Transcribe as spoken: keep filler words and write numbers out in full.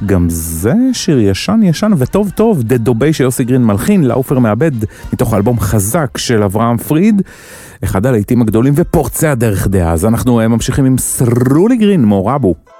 גם זה שיר ישן ישן וטוב טוב, דדובי שיוסי גרין מלחין, לאופר מאבד, מתוך האלבום חזק של אברהם פריד, אחד הלהיטים הגדולים ופורצי הדרך דעה. אז אנחנו ממשיכים עם סרולי גרין, מורבו.